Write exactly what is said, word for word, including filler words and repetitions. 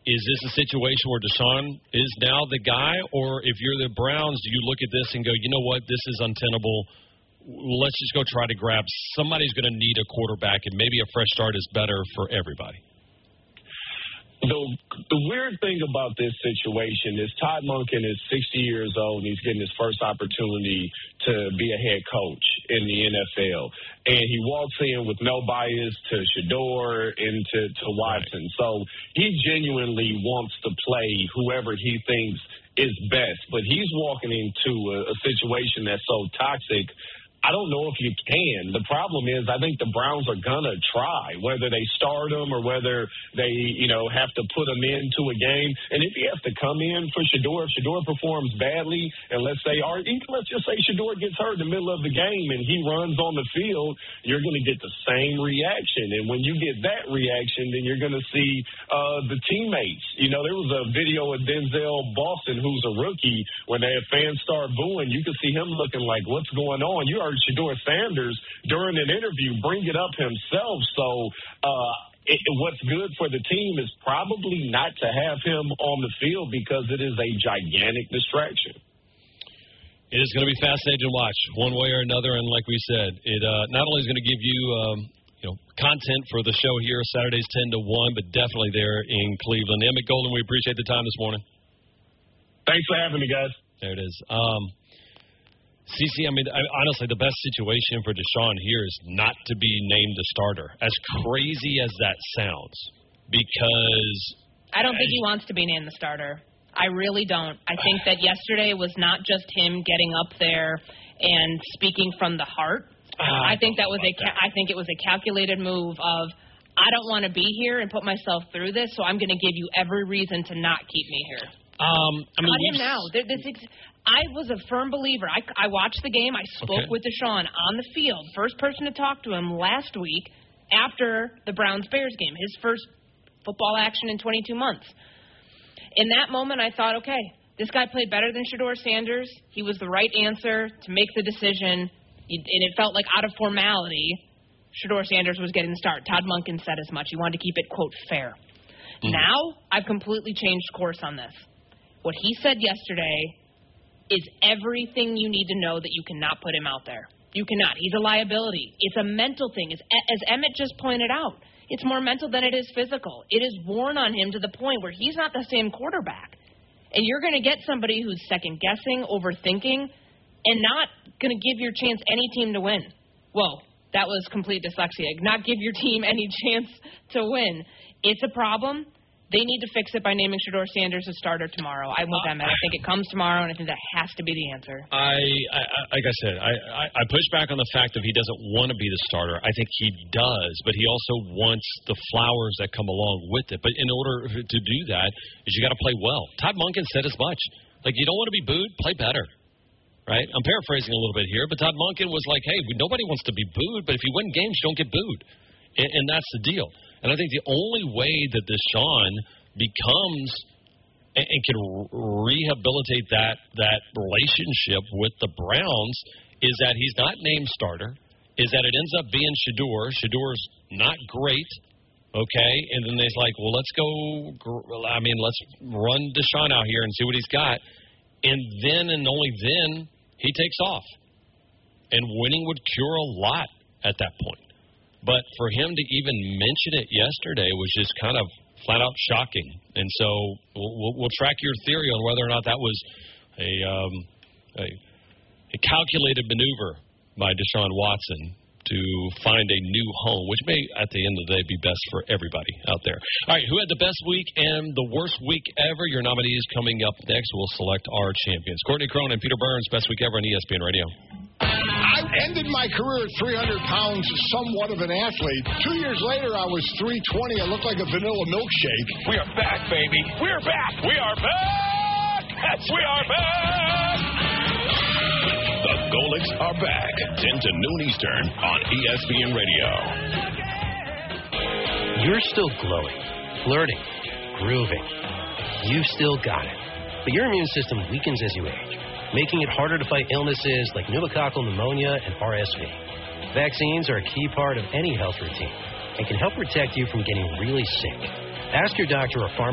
is this a situation where Deshaun is now the guy, or if you're the Browns, do you look at this and go, you know what, this is untenable. Let's just go try to grab somebody's going to need a quarterback, and maybe a fresh start is better for everybody. The, the weird thing about this situation is Todd Monken is sixty years old, and he's getting his first opportunity to be a head coach in the N F L. And he walks in with no bias to Shedeur and to, to Watson. Right. So he genuinely wants to play whoever he thinks is best. But he's walking into a, a situation that's so toxic, I don't know if you can. The problem is I think the Browns are going to try, whether they start him or whether they, you know, have to put him into a game. And if he has to come in for Shedeur, if Shedeur performs badly, and let's say, or even let's just say Shedeur gets hurt in the middle of the game and he runs on the field, you're going to get the same reaction. And when you get that reaction, then you're going to see uh, the teammates. You know, there was a video of Denzel Boston, who's a rookie, when they had fans start booing, you could see him looking like, what's going on? You are Shedeur Sanders during an interview bring it up himself. So uh, it, what's good for the team is probably not to have him on the field because it is a gigantic distraction. It is going to be fascinating to watch one way or another. And like we said, it uh, not only is going to give you um, you know content for the show here Saturdays ten to one, but definitely there in Cleveland. Emmett Golden, we appreciate the time this morning. Thanks for having me, guys. There it is. Um, C C, I mean, I, honestly, the best situation for Deshaun here is not to be named the starter, as crazy as that sounds, because I don't think he wants to be named the starter. I really don't. I think that yesterday was not just him getting up there and speaking from the heart. Uh, I think that was a. Ca- I think it was a calculated move of, I don't want to be here and put myself through this, so I'm going to give you every reason to not keep me here. Um, I mean, Cut him now. There, this ex- I was a firm believer. I, I watched the game. I spoke okay. with Deshaun on the field. First person to talk to him last week after the Browns-Bears game, his first football action in twenty-two months. In that moment, I thought, okay, this guy played better than Shedeur Sanders. He was the right answer to make the decision, and it felt like out of formality, Shedeur Sanders was getting the start. Todd Monken said as much. He wanted to keep it, quote, fair. Mm-hmm. Now, I've completely changed course on this. What he said yesterday is everything you need to know that you cannot put him out there. You cannot. He's a liability. It's a mental thing. As, as Emmett just pointed out, it's more mental than it is physical. It is worn on him to the point where he's not the same quarterback. And you're going to get somebody who's second-guessing, overthinking, and not going to give your chance any team to win. Whoa, that was complete dyslexia. Not give your team any chance to win. It's a problem. They need to fix it by naming Shedeur Sanders a starter tomorrow. I'm with them, and I think it comes tomorrow, and I think that has to be the answer. I, I like I said, I, I, I push back on the fact that he doesn't want to be the starter. I think he does, but he also wants the flowers that come along with it. But in order to do that, is you got to play well. Todd Monken said as much. Like, you don't want to be booed, play better. Right? I'm paraphrasing a little bit here, but Todd Monken was like, hey, nobody wants to be booed, but if you win games, you don't get booed. And, and that's the deal. And I think the only way that Deshaun becomes and, and can rehabilitate that that relationship with the Browns is that he's not named starter, is that it ends up being Shedeur. Shedeur's not great, okay? And then they're like, well, let's go, I mean, let's run Deshaun out here and see what he's got. And then and only then he takes off. And winning would cure a lot at that point. But for him to even mention it yesterday was just kind of flat-out shocking. And so we'll, we'll track your theory on whether or not that was a, um, a, a calculated maneuver by Deshaun Watson to find a new home, which may, at the end of the day, be best for everybody out there. All right, who had the best week and the worst week ever? Your nominees coming up next. We'll select our champions. Courtney Crone and Peter Burns, best week ever on E S P N Radio. I ended my career at three hundred pounds, somewhat of an athlete. Two years later, I was three twenty. I looked like a vanilla milkshake. We are back, baby. We're back. We are back. We are back. The Golics are back. ten to noon Eastern on E S P N Radio. You're still glowing, flirting, grooving. You've still got it. But your immune system weakens as you age, making it harder to fight illnesses like pneumococcal pneumonia and R S V. Vaccines are a key part of any health routine and can help protect you from getting really sick. Ask your doctor or pharmacist